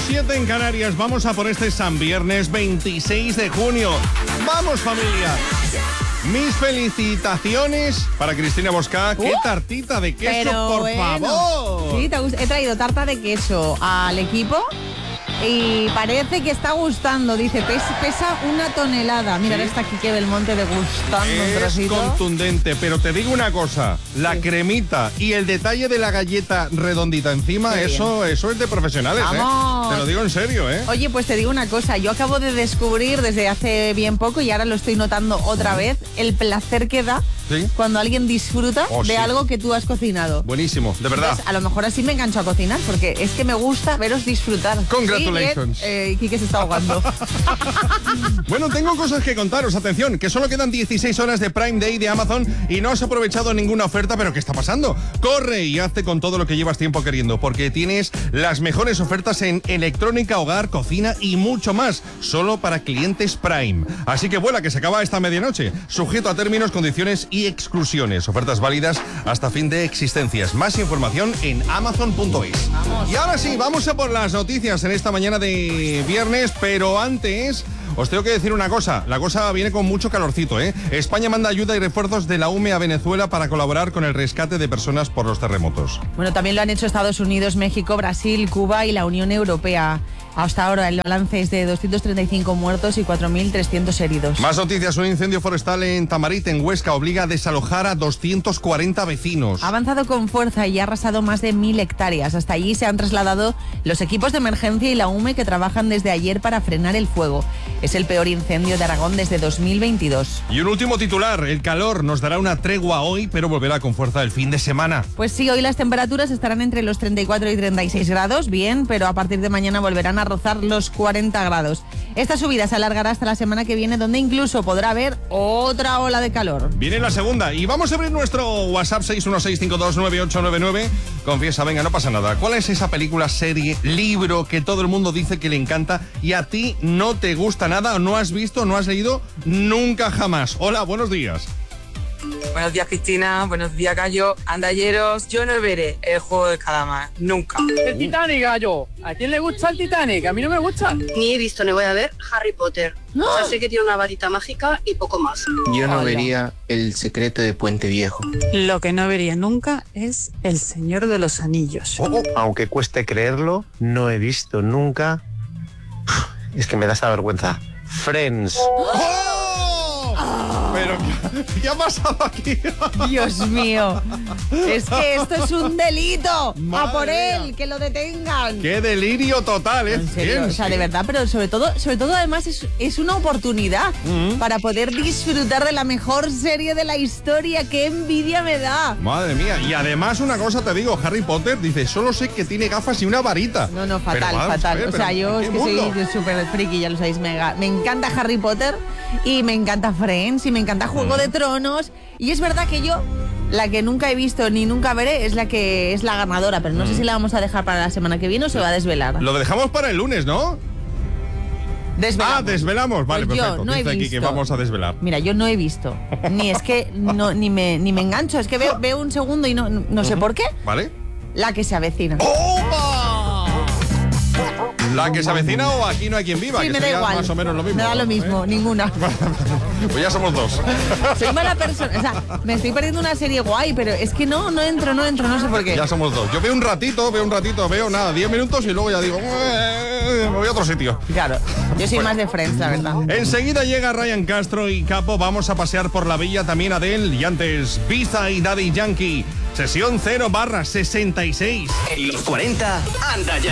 7 en Canarias. Vamos a por este San Viernes 26 de junio. ¡Vamos, familia! Mis felicitaciones para Cristina Bosca. ¡Qué tartita de queso, pero por bueno, favor! Sí, he traído tarta de queso al equipo y parece que está gustando. Dice, pesa 1 tonelada. Mira, Sí. ahora está Quique Belmonte degustando un Es trocito. contundente, pero te digo una cosa, la cremita y el detalle de la galleta redondita encima, Qué eso es de profesionales, ¡Vamos! Te lo digo en serio, Oye, pues te digo una cosa, yo acabo de descubrir desde hace bien poco y ahora lo estoy notando otra vez, el placer que da Sí. cuando alguien disfruta Oh, de sí. algo que tú has cocinado. Buenísimo, de verdad. Entonces, a lo mejor así me engancho a cocinar, porque es que me gusta veros disfrutar. Congratulations. Sí, bien, Quique se está ahogando. Bueno, tengo cosas que contaros, atención, que solo quedan 16 horas de Prime Day de Amazon y no has aprovechado ninguna oferta, pero ¿qué está pasando? Corre y hazte con todo lo que llevas tiempo queriendo, porque tienes las mejores ofertas en electrónica, hogar, cocina y mucho más, solo para clientes Prime. Así que vuela, que se acaba esta medianoche, sujeto a términos, condiciones y exclusiones. Ofertas válidas hasta fin de existencias. Más información en amazon.es. Y ahora sí, vamos a por las noticias en esta mañana de viernes, pero antes os tengo que decir una cosa. La cosa viene con mucho calorcito, ¿eh? España manda ayuda y refuerzos de la UME a Venezuela para colaborar con el rescate de personas por los terremotos. Bueno, también lo han hecho Estados Unidos, México, Brasil, Cuba y la Unión Europea. Hasta ahora el balance es de 235 muertos y 4.300 heridos. Más noticias. Un incendio forestal en Tamarit, en Huesca, obliga a desalojar a 240 vecinos. Ha avanzado con fuerza y ha arrasado más de 1.000 hectáreas. Hasta allí se han trasladado los equipos de emergencia y la UME que trabajan desde ayer para frenar el fuego. Es el peor incendio de Aragón desde 2022. Y un último titular. El calor nos dará una tregua hoy, pero volverá con fuerza el fin de semana. Pues sí, hoy las temperaturas estarán entre los 34 y 36 grados, bien, pero a partir de mañana volverán a rozar los 40 grados. Esta subida se alargará hasta la semana que viene, donde incluso podrá haber otra ola de calor. Viene la segunda y vamos a abrir nuestro WhatsApp 616529899. Confiesa, venga, no pasa nada. ¿Cuál es esa película, serie, libro que todo el mundo dice que le encanta y a ti no te gusta nada o no has visto, no has leído nunca jamás? Hola, buenos días. Buenos días, Cristina. Buenos días, Gallo. Andalleros, yo no veré el juego del calamar. Nunca. El Titanic, Gallo. ¿A quién le gusta el Titanic? A mí no me gusta. Ni he visto ni voy a ver Harry Potter. ¡No! O sea, sé que tiene una varita mágica y poco más. Yo no Hola. vería El secreto de Puente Viejo. Lo que no vería nunca es El Señor de los Anillos. Aunque cueste creerlo, no he visto nunca. Es que me da esta vergüenza. Friends. ¡Oh! Pero, ¿qué ha pasado aquí? Dios mío, es que esto es un delito. Madre A por él, mía. que lo detengan. ¡Qué delirio total! En serio, o sea, de verdad, pero sobre todo además es una oportunidad para poder disfrutar de la mejor serie de la historia. ¡Qué envidia me da! Madre mía, y además una cosa te digo, Harry Potter dice, solo sé que tiene gafas y una varita. No, fatal, Pero vamos a fatal. ver, O sea, pero yo ¿en es qué que mundo? soy súper friki, ya lo sabéis, me encanta Harry Potter y me encanta Friends y me encanta Juego de Tronos. Y es verdad que yo, la que nunca he visto ni nunca veré, es la que es la ganadora, pero no sé si la vamos a dejar para la semana que viene o se va a desvelar. Lo dejamos para el lunes, ¿no? Desvelamos. Ah, desvelamos. Vale, Pues yo perfecto. no he Dice aquí que visto. vamos a desvelar. Mira, yo no he visto. Ni me engancho. Es que veo un segundo y no sé por qué. ¿Vale? La que se avecina. ¡Opa! ¿La que se avecina o Aquí no hay quien viva? Sí, que me da sería igual. más o menos lo mismo. Me da lo mismo, ¿eh? ninguna. Pues ya somos dos. Soy mala persona. O sea, me estoy perdiendo una serie guay, pero es que no entro, no sé por qué. Ya somos dos. Yo veo un ratito, veo nada, 10 minutos y luego ya digo, me voy a otro sitio. Claro, yo soy más de Friends, la verdad. Enseguida llega Ryan Castro y Capo. Vamos a pasear por la villa, también Adele y antes Biza y Daddy Yankee. Sesión 0/66. En los 40, anda ya.